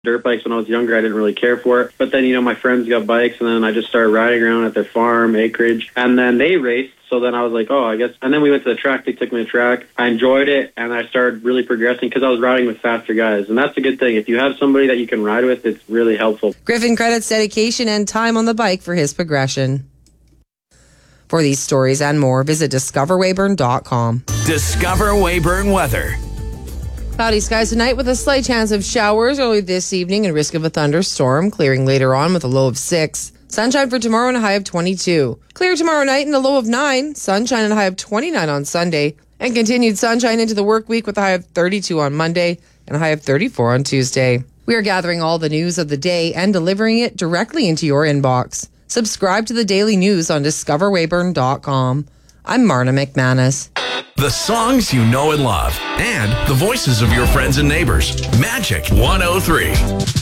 dirt bikes when I was younger. I didn't really care for it. But then, my friends got bikes, and then I just started riding around at their farm, acreage. And then they raced. So then I was like, I guess. And then we went to the track. They took me to the track. I enjoyed it, and I started really progressing because I was riding with faster guys. And that's a good thing. If you have somebody that you can ride with, it's really helpful. Griffin credits dedication and time on the bike for his progression. For these stories and more, visit discoverweyburn.com. Discover Weyburn weather. Cloudy skies tonight with a slight chance of showers early this evening and risk of a thunderstorm, clearing later on with a low of 6. Sunshine for tomorrow and a high of 22. Clear tomorrow night and a low of 9. Sunshine and a high of 29 on Sunday. And continued sunshine into the work week with a high of 32 on Monday and a high of 34 on Tuesday. We are gathering all the news of the day and delivering it directly into your inbox. Subscribe to the daily news on discoverweyburn.com. I'm Marna McManus. The songs you know and love, and the voices of your friends and neighbors. Magic 103.